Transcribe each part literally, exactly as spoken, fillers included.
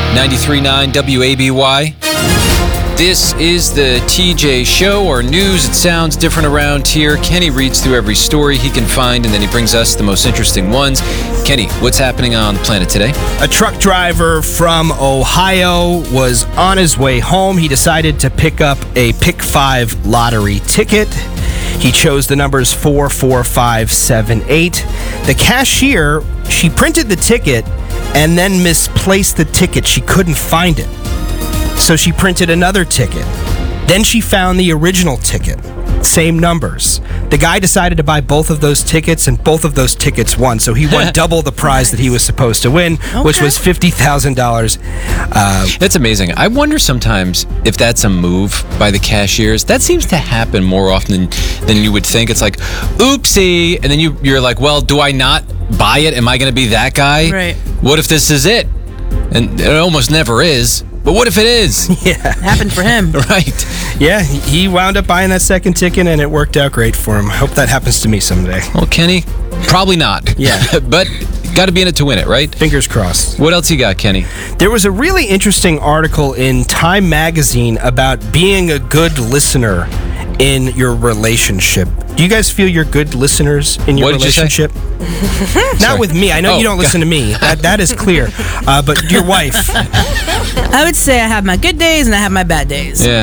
ninety-three point nine W A B Y. This is the T J Show, or news. It sounds different around here. Kenny reads through every story he can find, and then he brings us the most interesting ones. Kenny, what's happening on the planet today? A truck driver from Ohio was on his way home. He decided to pick up a Pick five lottery ticket. He chose the numbers four, four, five, seven, eight. The cashier, she printed the ticket and then misplaced the ticket. She couldn't find it. So she printed another ticket. Then she found the original ticket. Same numbers. The guy decided to buy both of those tickets, and both of those tickets won. So he won double the prize that he was supposed to win, okay. which was fifty thousand dollars. Uh, that's amazing. I wonder sometimes if that's a move by the cashiers. That seems to happen more often than, than you would think. It's like, oopsie. And then you, you're like, well, do I not buy it? Am I going to be that guy? Right. What if this is it? And it almost never is. But what if it is? Yeah. It happened for him. Right. Yeah, he wound up buying that second ticket, and it worked out great for him. I hope that happens to me someday. Well, Kenny, probably not. Yeah. But got to be in it to win it, right? Fingers crossed. What else you got, Kenny? There was a really interesting article in Time Magazine about being a good listener in your relationship. Do you guys feel you're good listeners in your what did relationship? You say? Not with me. I know oh, you don't listen to me. That that is clear. Uh, but your wife. I would say I have my good days and I have my bad days. Yeah.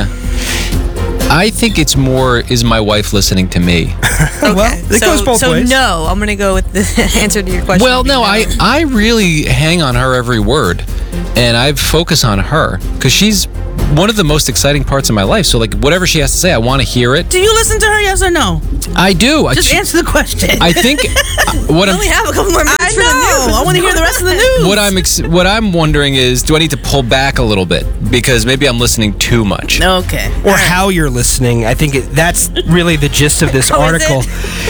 I think it's more, is my wife listening to me? Okay. Well, it so, goes both so ways. no, I'm going to go with the answer to your question. Well, no, I, I really hang on her every word, and I focus on her because she's one of the most exciting parts of my life. So, like, whatever she has to say, I want to hear it. Do you listen to her, yes or no? I do. Just I, answer the question. I think uh, what we I'm... only have a couple more minutes I for the know. news. I want to hear the rest of the news. What I'm ex- what I'm wondering is, do I need to pull back a little bit because maybe I'm listening too much? Okay. Or how you're listening. I think it, that's really the gist of this Oh, is article.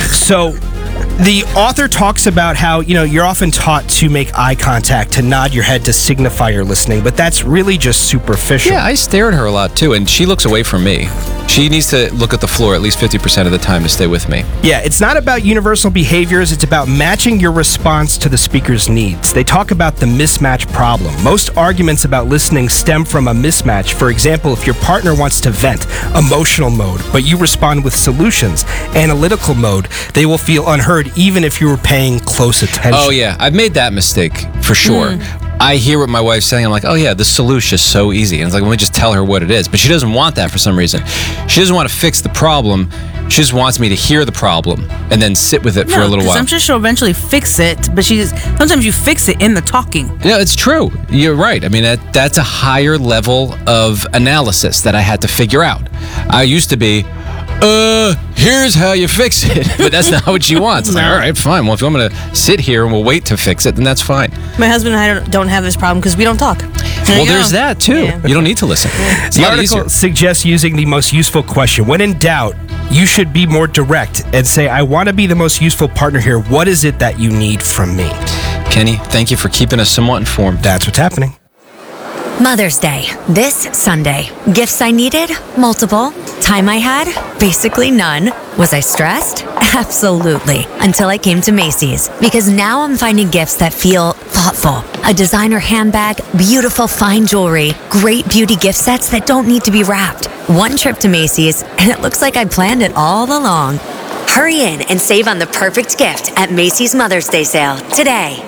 So the author talks about how, you know, you're often taught to make eye contact, to nod your head to signify you're listening, but that's really just superficial. Yeah, I stare at her a lot too, and she looks away from me. She needs to look at the floor at least fifty percent of the time to stay with me. Yeah, it's not about universal behaviors. It's about matching your response to the speaker's needs. They talk about the mismatch problem. Most arguments about listening stem from a mismatch. For example, if your partner wants to vent, emotional mode, but you respond with solutions, analytical mode, they will feel unheard even if you were paying close attention. Oh yeah, I've made that mistake for sure. Mm. I hear what my wife's saying. I'm like, oh yeah, the solution is so easy. And it's like, let me just tell her what it is. But she doesn't want that for some reason. She doesn't want to fix the problem. She just wants me to hear the problem and then sit with it no, for a little while. I'm sure she'll eventually fix it, but she's sometimes you fix it in the talking. Yeah, it's true. You're right. I mean, that, that's a higher level of analysis that I had to figure out. I used to be, uh, here's how you fix it. But that's not what she wants. It's No. like, all right, fine. Well, if you want me to sit here and we'll wait to fix it, then that's fine. My husband and I don't, don't have this problem because we don't talk. There Well, you go. there's that, too. Yeah. You don't need to listen. It's a The lot article easier. suggests using the most useful question. When in doubt, you should be more direct and say, I want to be the most useful partner here. What is it that you need from me? Kenny, thank you for keeping us somewhat informed. That's what's happening. Mother's Day, this Sunday. Gifts I needed? Multiple. Time I had? Basically none. Was I stressed? Absolutely. Until I came to Macy's. Because now I'm finding gifts that feel thoughtful. A designer handbag, beautiful fine jewelry, great beauty gift sets that don't need to be wrapped. One trip to Macy's, and it looks like I planned it all along. Hurry in and save on the perfect gift at Macy's Mother's Day sale today.